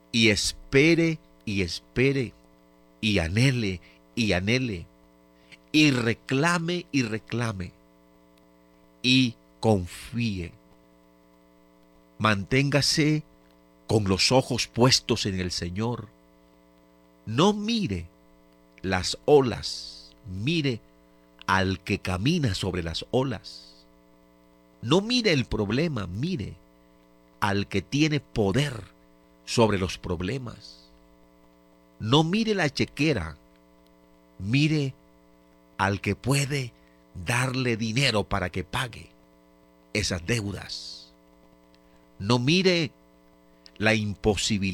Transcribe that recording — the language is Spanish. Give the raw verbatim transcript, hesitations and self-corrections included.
y espere y espere y anhele y anhele y reclame y reclame y confíe. Manténgase con los ojos puestos en el Señor. No mire las olas, mire al que camina sobre las olas. No mire el problema, mire al que tiene poder sobre los problemas. No mire la chequera, mire al que puede darle dinero para que pague esas deudas. No mire la imposibilidad